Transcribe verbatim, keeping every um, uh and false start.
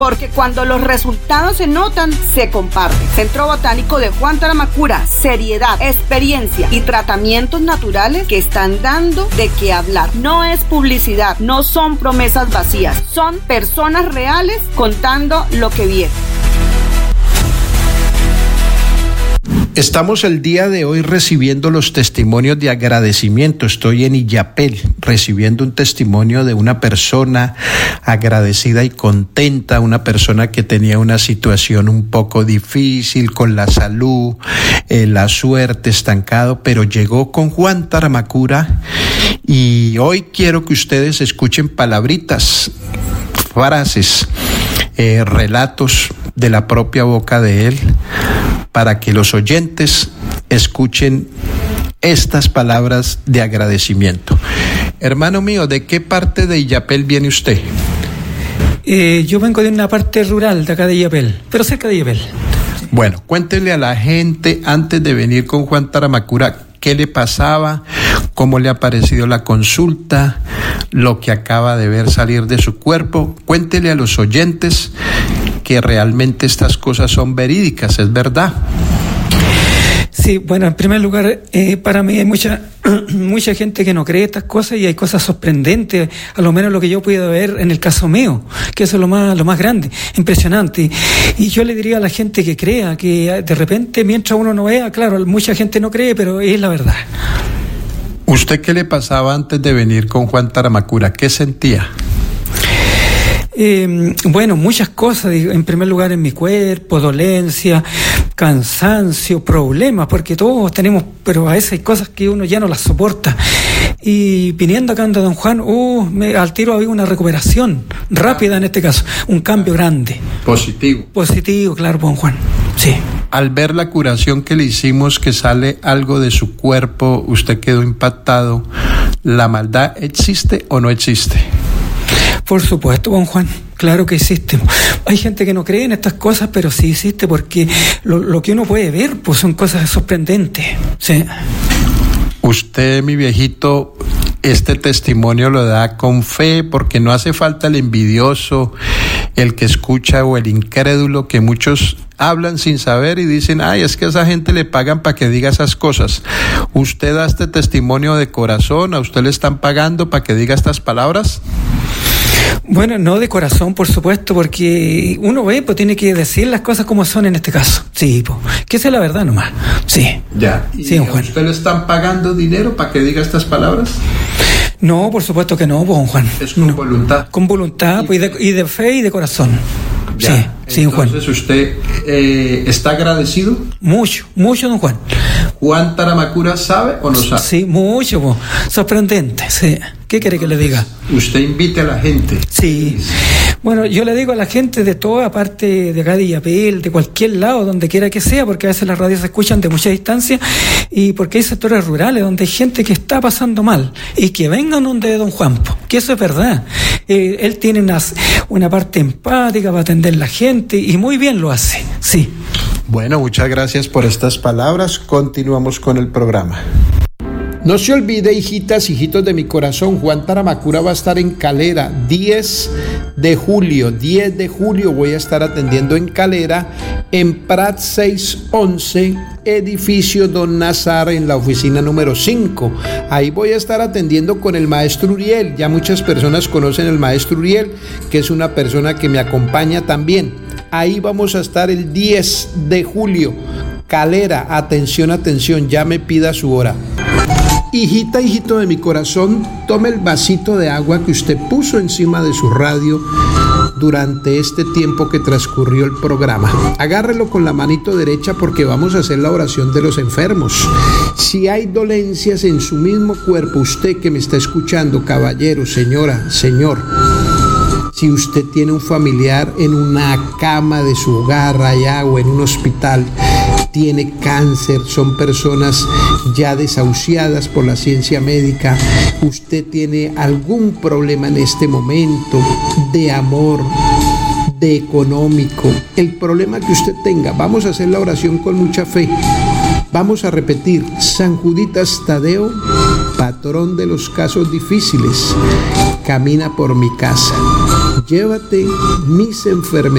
Porque cuando los resultados se notan, se comparten. Centro Botánico de Juan Taramacura, seriedad, experiencia y tratamientos naturales que están dando de qué hablar. No es publicidad, no son promesas vacías, son personas reales contando lo que vieron. Estamos el día de hoy recibiendo los testimonios de agradecimiento. Estoy en Illapel recibiendo un testimonio de una persona agradecida y contenta, una persona que tenía una situación un poco difícil con la salud, eh, la suerte, estancado, pero llegó con Juan Taramacura y hoy quiero que ustedes escuchen palabritas, frases, eh, relatos de la propia boca de él, para que los oyentes escuchen estas palabras de agradecimiento. Hermano mío, ¿de qué parte de Illapel viene usted? Eh, yo vengo de una parte rural de acá de Illapel, pero cerca de Illapel. Bueno, cuéntele a la gente, antes de venir con Juan Taramacura, qué le pasaba, cómo le ha parecido la consulta, lo que acaba de ver salir de su cuerpo. Cuéntele a los oyentes que realmente estas cosas son verídicas, es verdad. Sí, bueno, en primer lugar, eh, para mí hay mucha mucha gente que no cree estas cosas y hay cosas sorprendentes, a lo menos lo que yo puedo ver en el caso mío, que eso es lo más, lo más grande, impresionante. Y yo le diría a la gente que crea, que de repente mientras uno no vea, claro, mucha gente no cree, pero es la verdad. ¿Usted qué le pasaba antes de venir con Juan Taramacura? ¿Qué sentía? Eh, bueno, muchas cosas, en primer lugar en mi cuerpo, dolencia, cansancio, problemas, porque todos tenemos, pero a veces hay cosas que uno ya no las soporta. Y viniendo acá ante Don Juan, uh, me, al tiro había una recuperación rápida en este caso, un cambio grande. Positivo. Positivo, claro, Don Juan, sí. Al ver la curación que le hicimos, que sale algo de su cuerpo, usted quedó impactado. ¿La maldad existe o no existe? Por supuesto, don Juan, claro que existe. Hay gente que no cree en estas cosas, pero sí existe porque lo, lo que uno puede ver pues son cosas sorprendentes. Sí. Usted, mi viejito, este testimonio lo da con fe porque no hace falta el envidioso, el que escucha o el incrédulo, que muchos hablan sin saber y dicen, ay, es que a esa gente le pagan para que diga esas cosas. ¿Usted da este testimonio de corazón? ¿A usted le están pagando para que diga estas palabras? Bueno, no de corazón, por supuesto, porque uno ve, pues tiene que decir las cosas como son en este caso. Sí, pues, que esa es la verdad nomás. Sí. Ya. ¿Y sí, a usted le están pagando dinero para que diga estas palabras? No, por supuesto que no, pues, don Juan. Es con no. voluntad. Con voluntad, pues, y de, y de fe y de corazón. Ya. Sí, sí, don Juan. Entonces, ¿usted eh, está agradecido? Mucho, mucho, don Juan. ¿Juan Taramacura sabe o no sabe? Sí, mucho, pues. Sorprendente, sí. ¿Qué quiere que le diga? Usted invite a la gente. Sí. Bueno, yo le digo a la gente de toda parte de acá de Illapel, de cualquier lado, donde quiera que sea, porque a veces las radios se escuchan de mucha distancia y porque hay sectores rurales donde hay gente que está pasando mal y que vengan donde don Juan, que eso es verdad. Eh, él tiene una, una parte empática para atender a la gente y muy bien lo hace, sí. Bueno, muchas gracias por estas palabras. Continuamos con el programa. No se olvide, hijitas, hijitos de mi corazón, Juan Taramacura va a estar en Calera, diez de julio, diez de julio voy a estar atendiendo en Calera, en Prat seiscientos once, edificio Don Nazar, en la oficina número cinco. Ahí voy a estar atendiendo con el maestro Uriel. Ya muchas personas conocen al maestro Uriel, que es una persona que me acompaña también. Ahí vamos a estar el diez de julio. Calera, atención, atención, ya me pida su hora. Hijita, hijito de mi corazón, tome el vasito de agua que usted puso encima de su radio durante este tiempo que transcurrió el programa. Agárrelo con la manito derecha porque vamos a hacer la oración de los enfermos. Si hay dolencias en su mismo cuerpo, usted que me está escuchando, caballero, señora, señor, si usted tiene un familiar en una cama de su hogar allá o en un hospital, tiene cáncer, son personas ya desahuciadas por la ciencia médica, usted tiene algún problema en este momento de amor, de económico, el problema que usted tenga, vamos a hacer la oración con mucha fe. Vamos a repetir: San Juditas Tadeo, patrón de los casos difíciles, camina por mi casa, llévate mis enfermedades